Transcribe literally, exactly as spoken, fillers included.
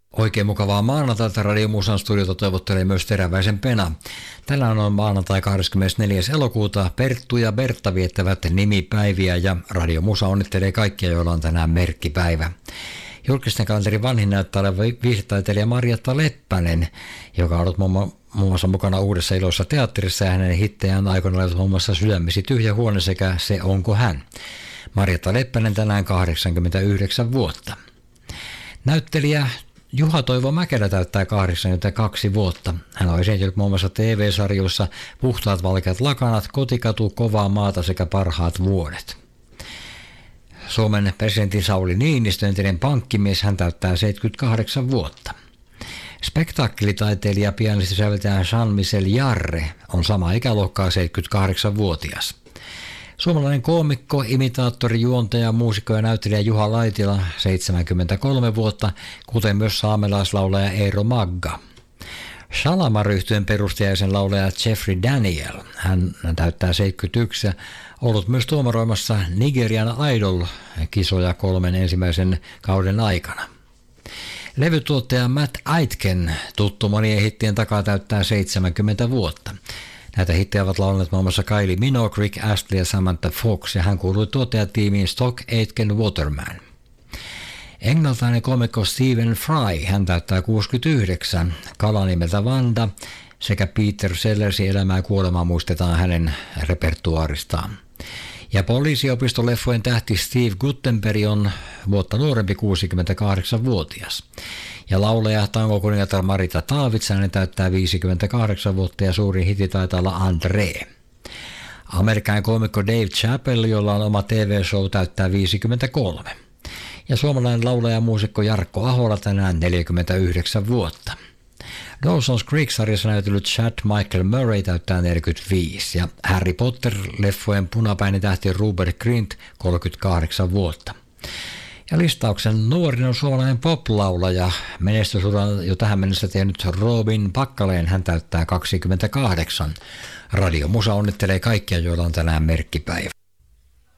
Oikein mukavaa maanantaita Radio Musan studiota toivottelee myös Teräväisen Pena. Tänään on maanantai kahdeskymmenesneljäs elokuuta. Perttu ja Bertta viettävät nimipäiviä ja Radio Musa onnittelee kaikkia, joilla on tänään merkkipäivä. Julkisten kalenterin vanhin näyttää olevan viihdetaiteilija Marjatta Leppänen, joka on ollut muun muassa mukana Uudessa ilossa teatterissa ja hänen hittejään aikoina olivat muun muassa Sydämisi tyhjä huone sekä Se onko hän. Marjatta Leppänen tänään kahdeksankymmentäyhdeksän vuotta. Näyttelijä Juha Toivo Mäkelä täyttää kahdeksankymmentäkaksi vuotta. Hän on esiintynyt muun muassa T V-sarjoissa Puhtaat valkeat lakanat, Kotikatu, Kovaa maata sekä Parhaat vuodet. Suomen presidentin Sauli Niinistö, entinen pankkimies, hän täyttää seitsemänkymmentäkahdeksan vuotta. Spektaakkelitaiteilija, pianisti säveltäjä Jean-Michel Jarre on sama ikäluokkaa seitsemänkymmentäkahdeksanvuotias. Suomalainen koomikko, imitaattori, juontaja, muusikko ja näyttelijä Juha Laitila, seitsemänkymmentäkolme vuotta, kuten myös saamelaislaulaja Eero Magga. Shalamar-yhtyeen perustaja ja sen laulaja Jeffrey Daniel, hän täyttää seitsemänkymmentäyksi ja ollut myös tuomaroimassa Nigerian Idol-kisoja kolmen ensimmäisen kauden aikana. Levytuottaja Matt Aitken, tuttu monien hittien takaa, täyttää seitsemänkymmentä vuotta. Näitä hittejä ovat laulanneet muun muassa Kylie Minogue, Rick Astley ja Samantha Fox, ja hän kuului tuottajatiimiin Stock Aitken Waterman. Englantilainen komikko Stephen Fry, hän täyttää kuusikymmentäyhdeksän, kala nimeltä Wanda, sekä Peter Sellersin elämää ja kuolemaa muistetaan hänen repertuaaristaan. Ja poliisiopistoleffojen tähti Steve Guttenberg on vuotta nuorempi, kuusikymmentäkahdeksanvuotias. Ja laulaja tangokuningatar Marita Taavitsa, hänen täyttää viisikymmentäkahdeksan vuotta ja suurin hiti taitaa olla André. Amerikkalainen koomikko Dave Chappelle, jolla on oma T V-show, täyttää viisikymmentäkolme. Ja suomalainen laulaja ja muusikko Jarkko Ahola tänään neljäkymmentäyhdeksän vuotta. Dawson's Creek-sarjassa näytellyt Chad Michael Murray täyttää neljäkymmentäviisi ja Harry Potter-leffojen punapäinen tähti Rupert Grint kolmekymmentäkahdeksan vuotta. Ja listauksen nuorin on suomalainen pop-laulaja, menestysuran jo tähän mennessä tehnyt Robin Pakkaleen, hän täyttää kaksikymmentäkahdeksan. Radio Musa onnittelee kaikkia, joilla on tänään merkkipäivä.